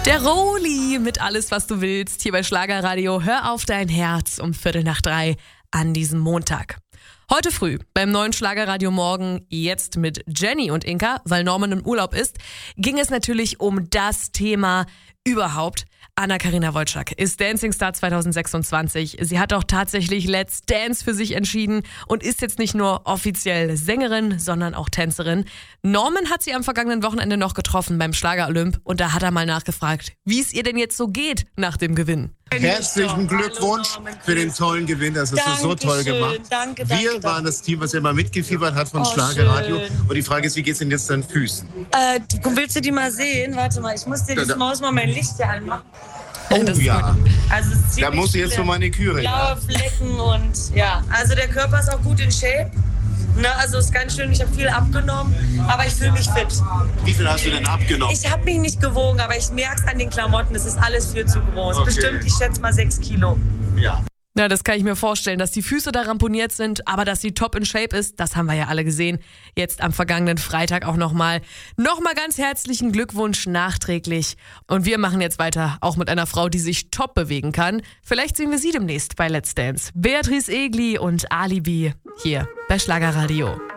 Der Roli mit Alles, was du willst, hier bei Schlagerradio. Hör auf dein Herz um 2:45 an diesem Montag. Heute früh beim neuen Schlagerradio Morgen, jetzt mit Jenny und Inka, weil Norman im Urlaub ist, ging es natürlich um das Thema überhaupt. Anna-Karina Wojcik ist Dancing Star 2026. Sie hat auch tatsächlich Let's Dance für sich entschieden und ist jetzt nicht nur offiziell Sängerin, sondern auch Tänzerin. Norman hat sie am vergangenen Wochenende noch getroffen beim Schlager-Olymp und da hat er mal nachgefragt, wie es ihr denn jetzt so geht nach dem Gewinn. Herzlichen Glückwunsch für den tollen Gewinn, das hast du so toll gemacht. Danke. Wir waren das Team, was immer mitgefiebert hat von Schlagerradio. Schön. Und die Frage ist, wie geht's denn jetzt deinen Füßen? Willst du die mal sehen? Warte mal, ich muss dir das Maus mal mein Licht hier anmachen. Oh ja, Also es ist da musst du jetzt für meine Küre. blaue Flecken und ja, also der Körper ist auch gut in Shape. Ne, also ist ganz schön, ich habe viel abgenommen, aber ich fühle mich fit. Wie viel hast du denn abgenommen? Ich habe mich nicht gewogen, aber ich merke es an den Klamotten, es ist alles viel zu groß. Okay. Bestimmt, ich schätze mal 6 Kilo. Ja. Ja, das kann ich mir vorstellen, dass die Füße da ramponiert sind, aber dass sie top in Shape ist, das haben wir ja alle gesehen. Jetzt am vergangenen Freitag auch nochmal ganz herzlichen Glückwunsch nachträglich. Und wir machen jetzt weiter, auch mit einer Frau, die sich top bewegen kann. Vielleicht sehen wir sie demnächst bei Let's Dance. Beatrice Egli und Alibi hier bei Schlagerradio.